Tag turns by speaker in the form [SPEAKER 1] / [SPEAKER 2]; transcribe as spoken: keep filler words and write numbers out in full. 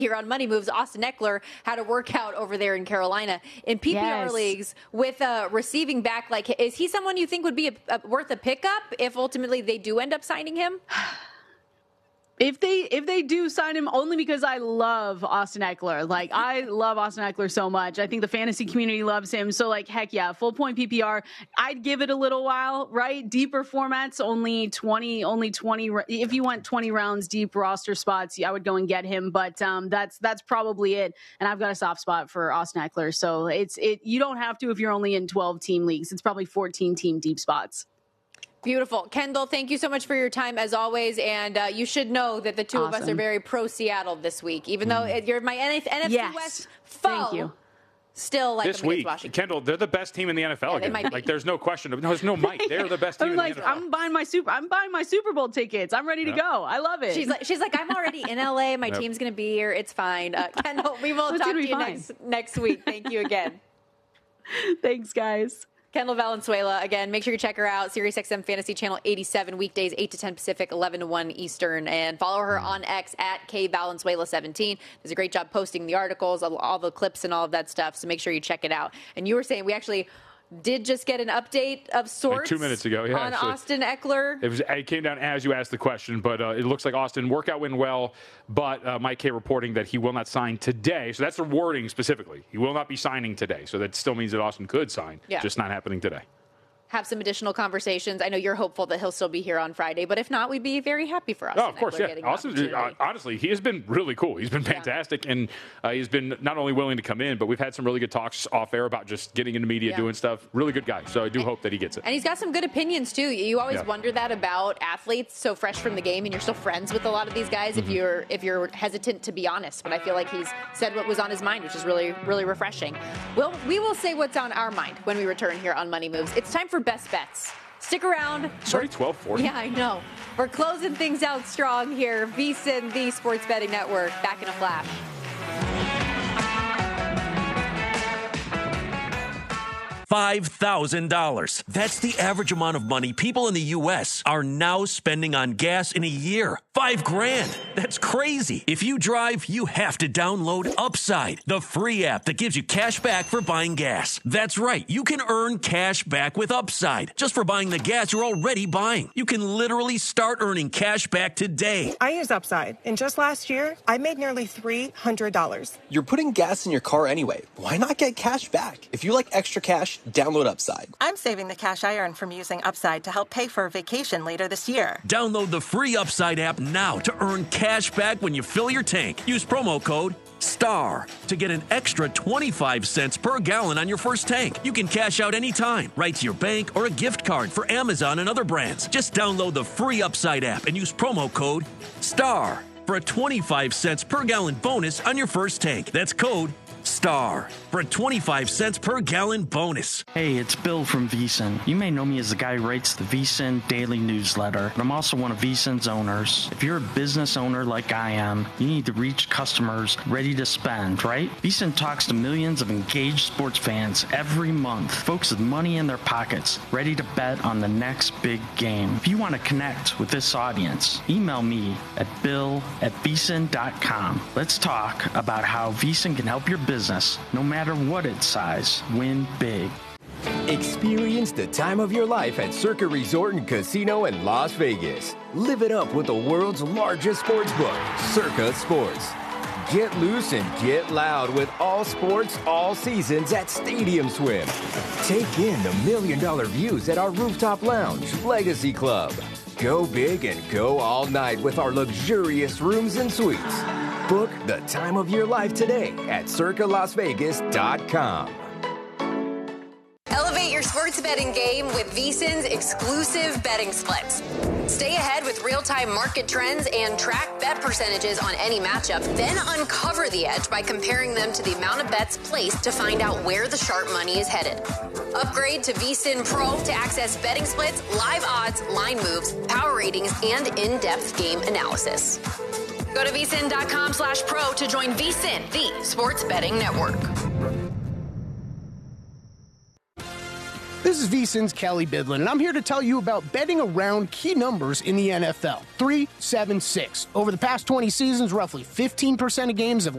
[SPEAKER 1] Here on Money Moves, Austin Ekeler had a workout over there in Carolina in P P R
[SPEAKER 2] yes.
[SPEAKER 1] leagues with a receiving back. Like, is he someone you think would be a, a, worth a pickup if ultimately they do end up signing him?
[SPEAKER 2] If they if they do sign him, only because I love Austin Ekeler. Like, I love Austin Ekeler so much. I think the fantasy community loves him. So, like, heck yeah, full point P P R. I'd give it a little while, right? Deeper formats, only twenty, only twenty. If you want twenty rounds deep roster spots, I would go and get him. But um, that's that's probably it. And I've got a soft spot for Austin Ekeler. So it's it. You don't have to if you're only in twelve team leagues. It's probably fourteen team deep spots.
[SPEAKER 1] Beautiful. Kendall, thank you so much for your time as always. And uh, you should know that the two
[SPEAKER 2] awesome.
[SPEAKER 1] of us are very pro Seattle this week, even though
[SPEAKER 3] Mm.
[SPEAKER 1] you're my N F C
[SPEAKER 2] yes.
[SPEAKER 1] West foe.
[SPEAKER 2] Thank you.
[SPEAKER 1] Still like
[SPEAKER 3] this week,
[SPEAKER 1] Washington.
[SPEAKER 3] Kendall, they're the best team in the N F L.
[SPEAKER 1] Yeah, they
[SPEAKER 3] again.
[SPEAKER 1] might be.
[SPEAKER 3] Like, there's no question. No, there's no Mike. They're the best team
[SPEAKER 2] I'm
[SPEAKER 3] in
[SPEAKER 2] like,
[SPEAKER 3] the N F L.
[SPEAKER 2] I'm buying my super. I'm buying my Super Bowl tickets. I'm ready to
[SPEAKER 3] Yeah.
[SPEAKER 2] go. I love it.
[SPEAKER 1] She's like, she's like, I'm already in L A. My
[SPEAKER 3] Yep.
[SPEAKER 1] team's going to be here. It's fine. Uh, Kendall, we will
[SPEAKER 2] It's
[SPEAKER 1] talk
[SPEAKER 2] gonna
[SPEAKER 1] to
[SPEAKER 2] be
[SPEAKER 1] you
[SPEAKER 2] fine.
[SPEAKER 1] next next week. Thank you again.
[SPEAKER 2] Thanks, guys.
[SPEAKER 1] Kendall Valenzuela, again, make sure you check her out. SiriusXM Fantasy Channel eighty-seven, weekdays eight to ten Pacific, eleven to one Eastern. And follow her on X at K Valenzuela seventeen. Does a great job posting the articles, all, all the clips and all of that stuff. So make sure you check it out. And you were saying we actually did just get an update of sorts
[SPEAKER 3] Like two minutes ago, yeah,
[SPEAKER 1] on
[SPEAKER 3] actually.
[SPEAKER 1] Austin Ekeler.
[SPEAKER 3] It, was, it came down as you asked the question, but uh, it looks like Austin workout went well, but uh, Mike K reporting that he will not sign today. So that's the wording specifically. He will not be signing today. So that still means that Austin could sign,
[SPEAKER 1] Yeah.
[SPEAKER 3] just not happening today.
[SPEAKER 1] Have some additional conversations. I know you're hopeful that he'll still be here on Friday, but if not, we'd be very happy for Austin
[SPEAKER 3] Oh, of course,
[SPEAKER 1] Ekeler
[SPEAKER 3] yeah.
[SPEAKER 1] getting an
[SPEAKER 3] Austin, uh,
[SPEAKER 1] opportunity.
[SPEAKER 3] honestly, he has been really cool. He's been fantastic, and uh, he's been not only willing to come in, but we've had some really good talks off air about just getting into media,
[SPEAKER 1] Yeah.
[SPEAKER 3] doing stuff. Really good guy. So I do
[SPEAKER 1] And-
[SPEAKER 3] hope that he gets it.
[SPEAKER 1] And he's got some good opinions, too. You always
[SPEAKER 3] Yeah.
[SPEAKER 1] wonder that about athletes so fresh from the game, and you're still friends with a lot of these guys
[SPEAKER 3] Mm-hmm.
[SPEAKER 1] if you're if you're hesitant to be honest. But I feel like he's said what was on his mind, which is really, really refreshing. We'll, we will say what's on our mind when we return here on Money Moves. It's time for Best Bets. Stick around.
[SPEAKER 3] It's already twelve forty.
[SPEAKER 1] Yeah, I know. We're closing things out strong here. VSiN, the Sports Betting Network. Back in a flash.
[SPEAKER 4] five thousand dollars. That's the average amount of money people in the U S are now spending on gas in a year. Five grand. That's crazy. If you drive, you have to download Upside, the free app that gives you cash back for buying gas. That's right. You can earn cash back with Upside just for buying the gas you're already buying. You can literally start earning cash back today.
[SPEAKER 5] I use Upside, and just last year, I made nearly three hundred dollars.
[SPEAKER 6] You're putting gas in your car anyway. Why not get cash back? If you like extra cash, download Upside.
[SPEAKER 5] I'm saving the cash I earn from using Upside to help pay for a vacation later this year.
[SPEAKER 4] Download the free Upside app now to earn cash back when you fill your tank. Use promo code STAR to get an extra twenty-five cents per gallon on your first tank. You can cash out anytime, right to your bank or a gift card for Amazon and other brands. Just download the free Upside app and use promo code STAR for a twenty-five cents per gallon bonus on your first tank. That's code STAR for a twenty-five cents per gallon bonus.
[SPEAKER 7] Hey, it's Bill from VSiN. You may know me as the guy who writes the VSiN daily newsletter, but I'm also one of VSiN's owners. If you're a business owner like I am, you need to reach customers ready to spend, right? VSiN talks to millions of engaged sports fans every month, folks with money in their pockets, ready to bet on the next big game. If you want to connect with this audience, email me at bill at vsin dot com. Let's talk about how VSiN can help your business, no matter what its size, win big.
[SPEAKER 8] Experience the time of your life at Circa Resort and Casino in Las Vegas. Live it up with the world's largest sports book, Circa Sports. Get loose and get loud with all sports, all seasons at Stadium Swim. Take in the million dollar views at our rooftop lounge, Legacy Club. Go big and go all night with our luxurious rooms and suites. Book the time of your life today at circa las vegas dot com.
[SPEAKER 9] Elevate your sports betting game with VSiN's exclusive betting splits. Stay ahead with real-time market trends and track bet percentages on any matchup, then uncover the edge by comparing them to the amount of bets placed to find out where the sharp money is headed. Upgrade to VSiN Pro to access betting splits, live odds, line moves, power ratings, and in-depth game analysis. Go to vsin.com slash pro to join VSiN, the sports betting network.
[SPEAKER 10] This is VSiN's Kelly Bidlin, and I'm here to tell you about betting around key numbers in the N F L. three, seven, six. Over the past twenty seasons, roughly fifteen percent of games have